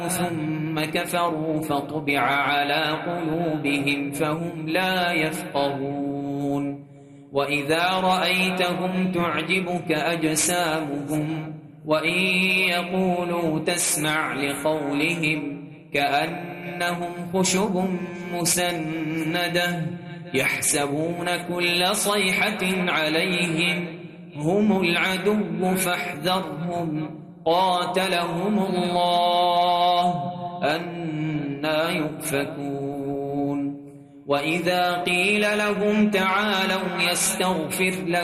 ثم كفروا فطبع على قلوبهم فهم لا يفقهون وإذا رأيتهم تعجبك أجسامهم وإن يقولوا تسمع لقولهم كأنهم خشب مسندة يحسبون كل صيحة عليهم هم العدو فاحذرهم قاتلهم الله أنى يؤفكون وإذا قيل لهم تعالوا يستغفر لكم